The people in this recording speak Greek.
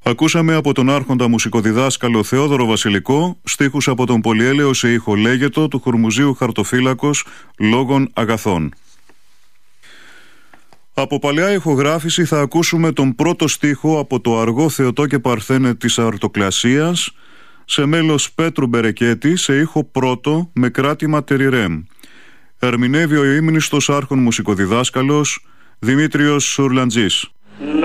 Ακούσαμε από τον άρχοντα μουσικοδιδάσκαλο Θεόδωρο Βασιλικό στίχους από τον πολυέλαιο σε ήχο Λέγετο του Χουρμουζίου Χαρτοφύλακος Λόγων Αγαθών. Από παλιά ηχογράφηση θα ακούσουμε τον πρώτο στίχο από το αργό Θεοτό και Παρθένε της Αρτοκλασίας σε μέλος Πέτρου Μπερεκέτη σε ήχο πρώτο με κράτημα τεριρέμ. Ερμηνεύει ο ύμνηστος άρχον μουσικοδιδάσκαλος Δημήτριος Σουρλαντζής.